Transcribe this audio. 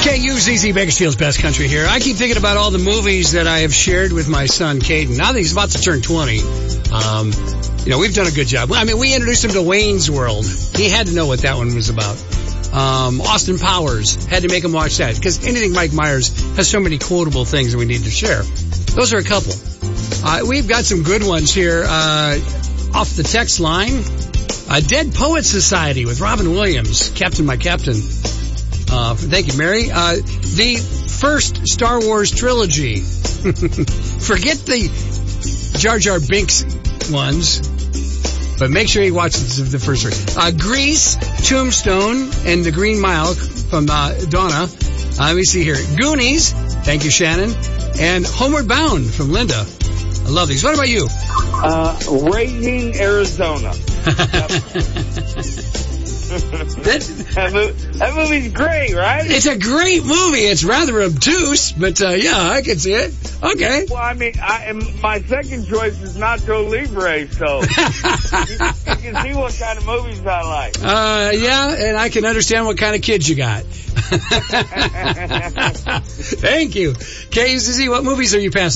KUZZ, Bakersfield's Best Country here. I keep thinking about all the movies that I have shared with my son, Caden. Now that he's about to turn 20, we've done a good job. I mean, we introduced him to Wayne's World. He had to know what that one was about. Austin Powers, had to make him watch that, because anything Mike Myers has so many quotable things that we need to share. Those are a couple. We've got some good ones here off the text line. Dead Poets Society with Robin Williams, Captain My Captain. Thank you, Mary. The first Star Wars trilogy. Forget the Jar Jar Binks ones, but make sure you watch the first three. Grease, Tombstone, and The Green Mile from Donna. Let me see here. Goonies, thank you, Shannon. And Homeward Bound from Linda. I love these. What about you? Raising Arizona. That movie's great, right? It's a great movie. It's rather obtuse, but yeah, I can see it. Okay. Well, I mean, my second choice is Nacho Libre, so you can see what kind of movies I like. Yeah, and I can understand what kind of kids you got. Thank you. KUZZ, what movies are you passing?